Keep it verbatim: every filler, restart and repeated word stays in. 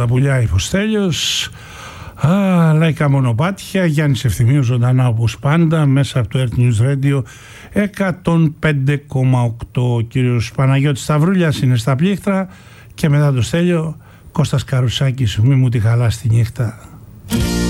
τα πουλιά Υποστέλιος. Α, λαϊκά μονοπάτια, Γιάννης Ευθυμίου ζωντανά όπως πάντα μέσα από το Earth News Radio εκατόν πέντε κόμμα οκτώ. Ο κύριος Παναγιώτης Σταυρούλιας είναι στα πλήκτρα και μετά το Στέλιο Κώστας Καρουσάκης, μη μου τη χαλάς τη νύχτα.